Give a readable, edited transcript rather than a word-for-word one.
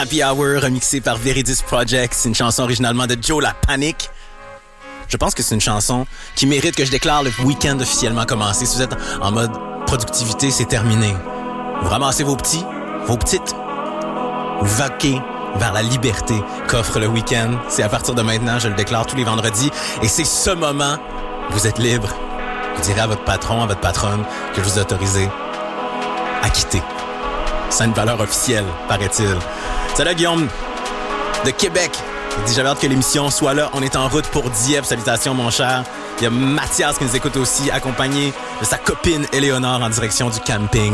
Happy Hour, remixé par Veridis Project. C'est une chanson originalement de Joe La Panique. Je pense que c'est une chanson qui mérite que je déclare le week-end officiellement commencé. Si vous êtes en mode productivité, c'est terminé. Vous ramassez vos petits, vos petites, vous vaquez vers la liberté qu'offre le week-end. C'est à partir de maintenant, je le déclare tous les vendredis. Et c'est ce moment, vous êtes libre. Vous direz à votre patron, à votre patronne que je vous autorise à quitter. C'est une valeur officielle, paraît-il. Salut Guillaume de Québec. Il dit, j'avais hâte que l'émission soit là. On est en route pour Dieppe. Salutations, mon cher. Il y a Mathias qui nous écoute aussi, accompagné de sa copine Éléonore en direction du camping.